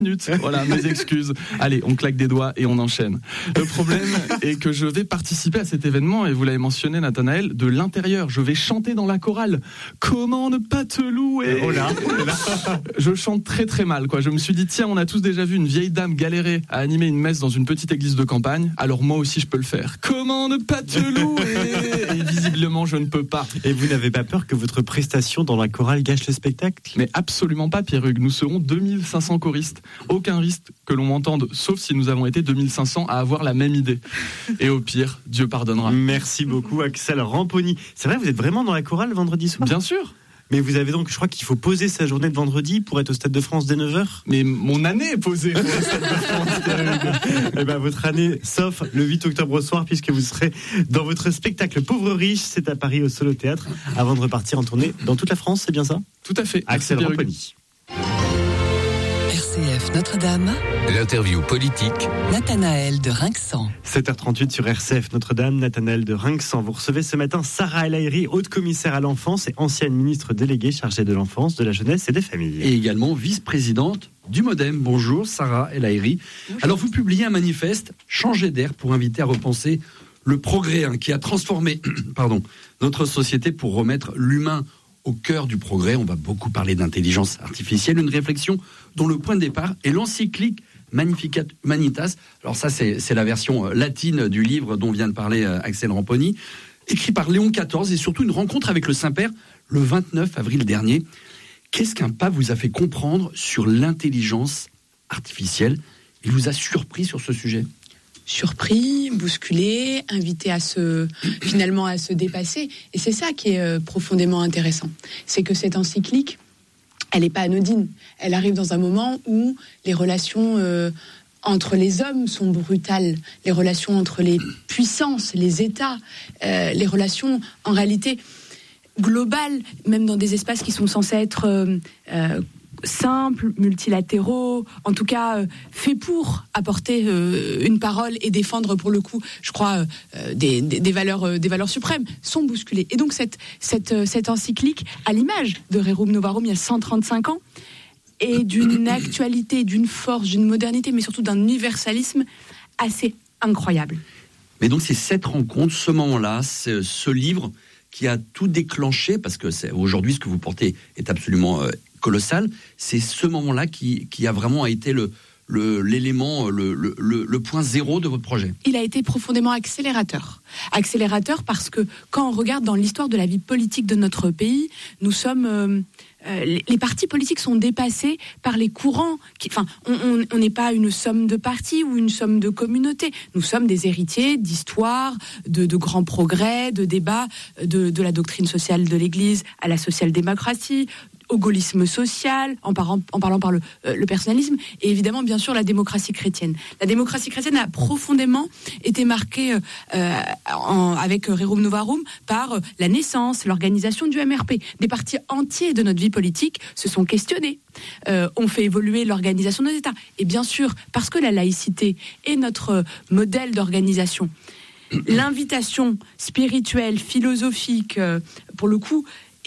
Voilà, mes excuses. Allez, on claque des doigts et on enchaîne. Le problème est que je vais participer à cet événement, et vous l'avez mentionné, Nathanaël, de l'intérieur. Je vais chanter dans la chorale. Comment ne pas te louer ? Je chante très très mal, quoi. Je me suis dit, tiens, on a tous déjà vu une vieille dame galérer à animer une messe dans une petite église de campagne, alors moi aussi je peux le faire. Comment ne pas te louer ? Et visiblement, je ne peux pas. Et vous n'avez pas peur que votre prestation dans la chorale gâche le spectacle ? Mais absolument pas, Pierre-Hugues. Nous serons 2500 choristes. Aucun risque que l'on m'entende, sauf si nous avons été 2500 à avoir la même idée. Et au pire, Dieu pardonnera. Merci beaucoup, Axel Ramponi. C'est vrai, vous êtes vraiment dans la chorale vendredi soir ? Bien sûr. Mais vous avez donc, je crois qu'il faut poser sa journée de vendredi pour être au Stade de France dès 9h ? Mais mon année est posée pour le Stade de France. Et bien, votre année, sauf le 8 octobre au soir, puisque vous serez dans votre spectacle Pauvre Riche, c'est à Paris au Solo Théâtre, avant de repartir en tournée dans toute la France, c'est bien ça ? Tout à fait. Axel Ramponi. RCF Notre-Dame. L'interview politique. Nathanaël de Rinxan. 7h38 sur RCF Notre-Dame, Nathanaël de Rinxan. Vous recevez ce matin Sarah El Haïry, haute commissaire à l'enfance et ancienne ministre déléguée chargée de l'enfance, de la jeunesse et des familles. Et également vice-présidente du MoDem. Bonjour Sarah El Haïry. Alors vous publiez un manifeste, Changer d'air, pour inviter à repenser le progrès qui a transformé notre société pour remettre l'humain au cœur du progrès. On va beaucoup parler d'intelligence artificielle, une réflexion dont le point de départ est l'encyclique Magnificat Humanitas. Alors ça, c'est la version latine du livre dont vient de parler Axel Ramponi, écrit par Léon XIV, et surtout une rencontre avec le Saint-Père le 29 avril dernier. Qu'est-ce qu'un pape vous a fait comprendre sur l'intelligence artificielle ? Il vous a surpris sur ce sujet ? Surpris, bousculé, invité à se dépasser. Et c'est ça qui est profondément intéressant. C'est que cette encyclique, elle n'est pas anodine. Elle arrive dans un moment où les relations entre les hommes sont brutales. Les relations entre les puissances, les États, les relations en réalité globales, même dans des espaces qui sont censés être simples, multilatéraux, en tout cas faits pour apporter une parole et défendre pour le coup, je crois, des valeurs suprêmes, sont bousculés. Et donc cette encyclique, à l'image de Rerum Novarum il y a 135 ans, est d'une actualité, d'une force, d'une modernité, mais surtout d'un universalisme assez incroyable. Mais donc c'est cette rencontre, ce moment-là, ce livre qui a tout déclenché, parce que aujourd'hui ce que vous portez est absolument colossal, c'est ce moment-là qui a vraiment été l'élément, le point zéro de votre projet. Il a été profondément accélérateur. Accélérateur parce que quand on regarde dans l'histoire de la vie politique de notre pays, nous sommes... les partis politiques sont dépassés par les courants. On n'est pas une somme de partis ou une somme de communautés. Nous sommes des héritiers d'histoires, de grands progrès, de débats, de la doctrine sociale de l'Église à la social-démocratie, au gaullisme social, en parlant par le personnalisme, et évidemment, bien sûr, la démocratie chrétienne. La démocratie chrétienne a profondément été marquée avec Rerum Novarum par la naissance, l'organisation du MRP. Des partis entiers de notre vie politique se sont questionnés, ont fait évoluer l'organisation de nos États. Et bien sûr, parce que la laïcité est notre modèle d'organisation, l'invitation spirituelle, philosophique, pour le coup,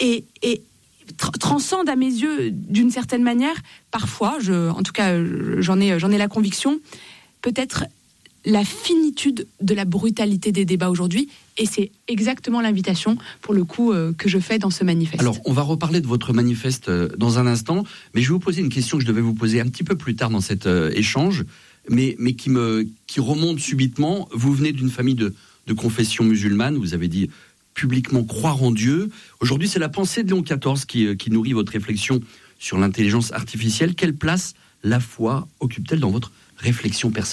transcende à mes yeux d'une certaine manière, parfois, en tout cas j'en ai la conviction, peut-être la finitude de la brutalité des débats aujourd'hui, et c'est exactement l'invitation pour le coup que je fais dans ce manifeste. Alors on va reparler de votre manifeste dans un instant, mais je vais vous poser une question que je devais vous poser un petit peu plus tard dans cet échange, mais qui remonte subitement. Vous venez d'une famille de confession musulmane, vous avez dit publiquement croire en Dieu. Aujourd'hui, c'est la pensée de Léon XIV qui nourrit votre réflexion sur l'intelligence artificielle. Quelle place la foi occupe-t-elle dans votre réflexion personnelle ?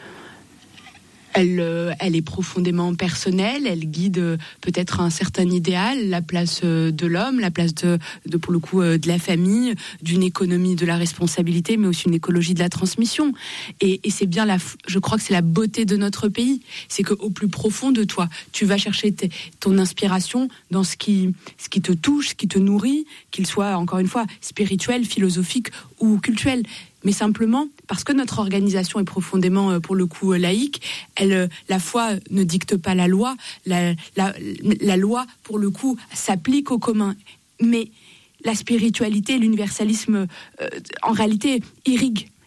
Elle est profondément personnelle, elle guide peut-être un certain idéal, la place de l'homme, la place de pour le coup de la famille, d'une économie de la responsabilité, mais aussi une écologie de la transmission. Et c'est bien je crois que c'est la beauté de notre pays, c'est qu'au plus profond de toi, tu vas chercher ton inspiration dans ce qui te touche, ce qui te nourrit, qu'il soit encore une fois spirituel, philosophique ou culturel. Mais simplement parce que notre organisation est profondément, pour le coup, laïque, la foi ne dicte pas la loi. La loi, pour le coup, s'applique au commun. Mais la spiritualité et l'universalisme, en réalité, irriguent